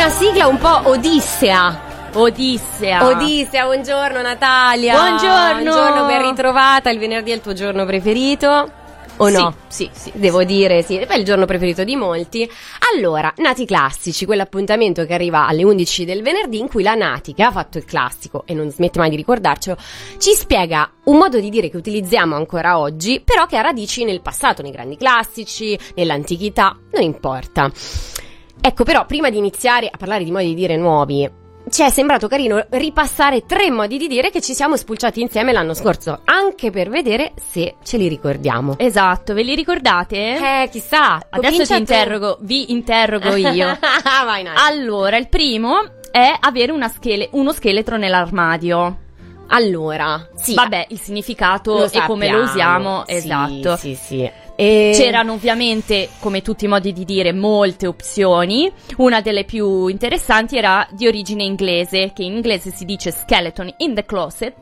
una sigla un po' Odissea. Odissea, buongiorno Natalia. Buongiorno, ben ritrovata. Il venerdì è il tuo giorno preferito? O no? Sì. Devo dire sì, è il giorno preferito di molti. Allora, Nati Classici, quell'appuntamento che arriva alle 11 del venerdì in cui la Nati, che ha fatto il classico e non smette mai di ricordarcelo, ci spiega un modo di dire che utilizziamo ancora oggi, però che ha radici nel passato, nei grandi classici, nell'antichità, non importa. Ecco, però, prima di iniziare a parlare di modi di dire nuovi, ci è sembrato carino ripassare 3 modi di dire che ci siamo spulciati insieme l'anno scorso, anche per vedere se ce li ricordiamo. Esatto, ve li ricordate? Chissà. Adesso vi interrogo io. Vai, Nati. Allora, il primo è avere uno scheletro nell'armadio. Allora, sì. Vabbè, il significato e come lo usiamo, sì, esatto. Sì. C'erano ovviamente, come tutti i modi di dire, molte opzioni. Una delle più interessanti era di origine inglese, che in inglese si dice skeleton in the closet.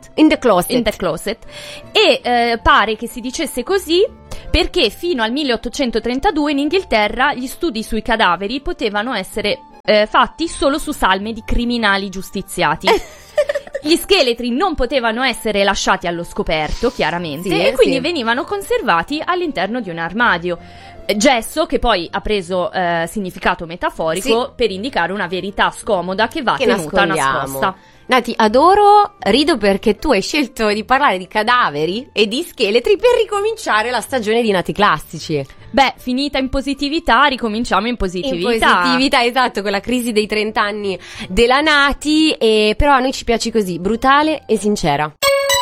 E pare che si dicesse così perché fino al 1832 in Inghilterra gli studi sui cadaveri potevano essere fatti solo su salme di criminali giustiziati. Gli scheletri non potevano essere lasciati allo scoperto, chiaramente, e quindi venivano conservati all'interno di un armadio. Gesso che poi ha preso significato metaforico per indicare una verità scomoda che va tenuta nascosta. Nati, adoro, rido perché tu hai scelto di parlare di cadaveri e di scheletri per ricominciare la stagione di Nati Classici. Beh, finita in positività, ricominciamo in positività. In positività, esatto, con la crisi dei 30 anni della Nati, però a noi ci piace così, brutale e sincera.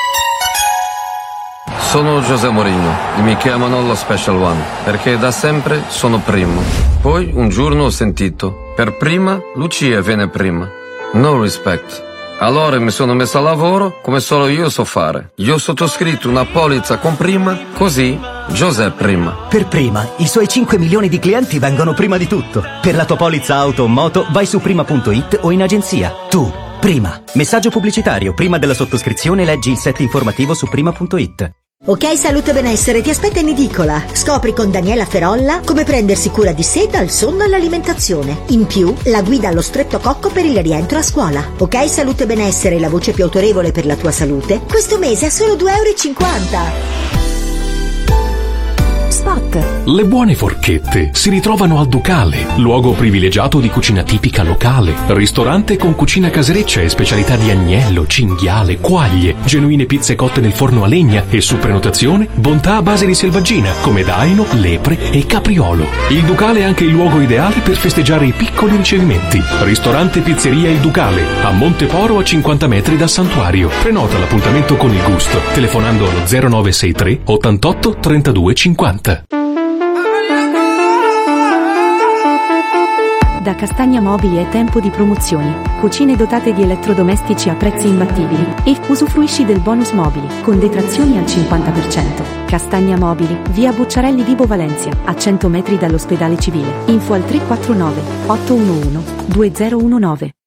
Sono José Mourinho e mi chiamano lo Special One, perché da sempre sono primo. Poi un giorno ho sentito, per prima Lucia viene prima. No respect. Allora mi sono messo a lavoro come solo io so fare. Io ho sottoscritto una polizza con prima, così José prima. Per prima, i suoi 5 milioni di clienti vengono prima di tutto. Per la tua polizza auto o moto vai su prima.it o in agenzia. Tu, prima. Messaggio pubblicitario. Prima della sottoscrizione leggi il set informativo su prima.it. Ok Salute Benessere ti aspetta in edicola. Scopri con Daniela Ferolla come prendersi cura di sé dal sonno all'alimentazione. In più, la guida allo stretto cocco per il rientro a scuola. Ok Salute Benessere, la voce più autorevole per la tua salute, questo mese a solo €2,50. Spot. Le buone forchette si ritrovano al Ducale, luogo privilegiato di cucina tipica locale. Ristorante con cucina casereccia e specialità di agnello, cinghiale, quaglie, genuine pizze cotte nel forno a legna e su prenotazione bontà a base di selvaggina come daino, lepre e capriolo. Il Ducale è anche il luogo ideale per festeggiare i piccoli ricevimenti. Ristorante Pizzeria Il Ducale, a Monteporo a 50 metri dal santuario. Prenota l'appuntamento con il gusto telefonando allo 0963 88 32 50. Da Castagna Mobili è tempo di promozioni. Cucine dotate di elettrodomestici a prezzi imbattibili e usufruisci del bonus mobili con detrazioni al 50%. Castagna Mobili, via Bucciarelli Vibo Valencia, a 100 metri dall'ospedale civile. Info al 349 811 2019.